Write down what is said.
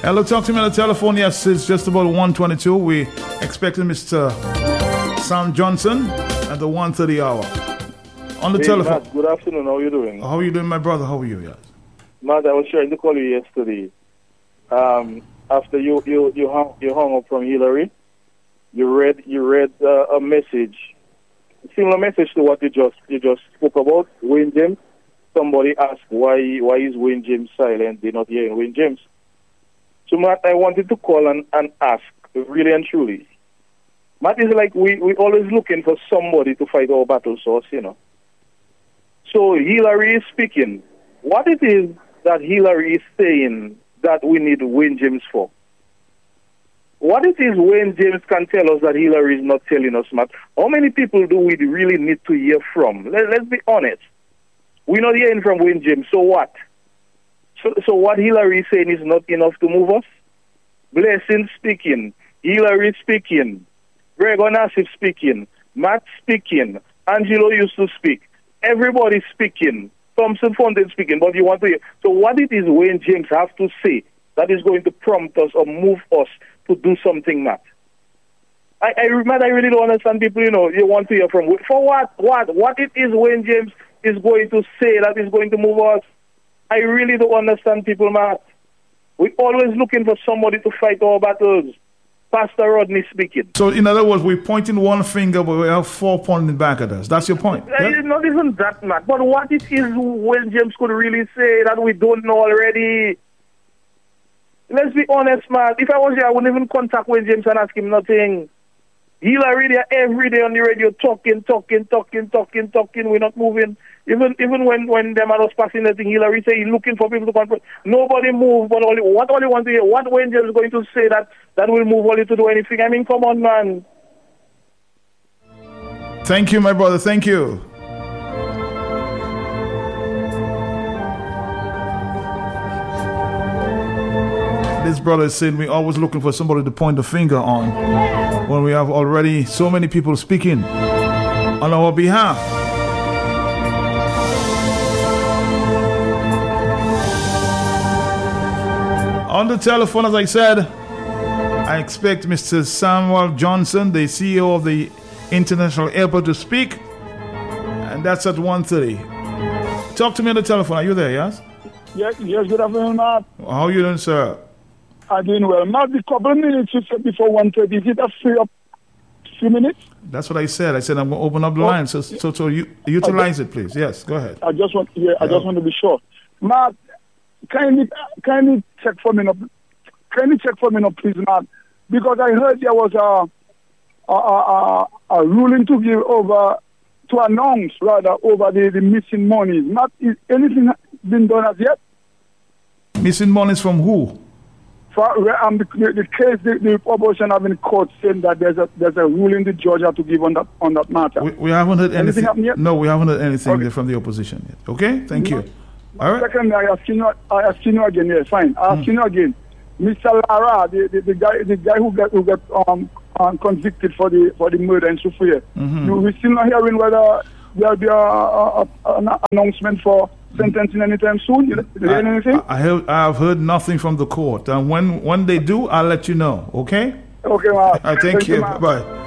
Hello, talk to me on the telephone. Yes, it's just about 1:22. We expecting Mr. Sam Johnson at the 1:30 hour. On the telephone. Matt, good afternoon. How are you doing? How are you doing, my brother? How are you? Yes. Matt, I was trying to call you yesterday. After you hung up from Hillary, you read a message, similar message to what you just spoke about, Wayne James. Somebody asked why is Wayne James silent? They're not hearing Wayne James. So Matt, I wanted to call and ask, really and truly. Matt, is like we always looking for somebody to fight our battles for us, you know. So Hillary is speaking. What it is that Hillary is saying that we need Wayne James for? What it is Wayne James can tell us that Hillary is not telling us, Matt? How many people do we really need to hear from? Let's be honest. We're not hearing from Wayne James, so what? So what Hillary is saying is not enough to move us? Blessing speaking, Hillary speaking, Gregor Nassif speaking, Matt speaking, Angelo used to speak, everybody speaking, Thompson Fountain speaking, but you want to hear. So what it is Wayne James have to say that is going to prompt us or move us to do something, Matt? I really don't understand people, you know, you want to hear from. For what? What it is Wayne James is going to say that is going to move us? I really don't understand people, Matt. We're always looking for somebody to fight our battles. Pastor Rodney speaking. So, in other words, we're pointing one finger, but we have 4 pointing back at us. That's your point? Yeah? It's not even that, Matt. But what it is Wayne James could really say that we don't know already? Let's be honest, Matt. If I was here, I wouldn't even contact Wayne James and ask him nothing. Hillary there every day on the radio talking. We're not moving. Even when them was passing the thing, Hillary say he's looking for people to confront. Nobody move, but only want to hear what Wayne James is going to say that will move only to do anything. I mean, come on, man. Thank you, my brother. Thank you. This brother is saying we're always looking for somebody to point the finger on when we have already so many people speaking on our behalf. On the telephone, as I said, I expect Mr. Samuel Johnson, the CEO of the International Airport, to speak, and that's at 1:30. Talk to me on the telephone. Are you there, yes? Yes, good afternoon, Matt. How are you doing, sir? I'm doing well. Matt, the couple of minutes you said before 1:30, is it a few minutes? That's what I said. I said I'm going to open up the line, so you utilize it, please. Yes, go ahead. I just want to be sure. Matt, kindly check for me now. Please, Matt, because I heard there was a ruling to announce over the missing monies. Matt, is anything been done as yet? Missing monies from who? For the case, the opposition have in court saying that there's a ruling the judge have to give on that matter. We haven't heard anything. Happened yet? No, we haven't heard anything from the opposition yet. Okay, thank you. All right. Second, I ask you again. Yeah, fine. I ask you again, Mr. Lara, the guy who got convicted for the murder in Soufriere. We still not hearing whether there'll be an announcement for sentencing anytime soon. You heard anything? I've heard nothing from the court, and when they do, I'll let you know. Okay. Okay, Mark. Thank you. Bye.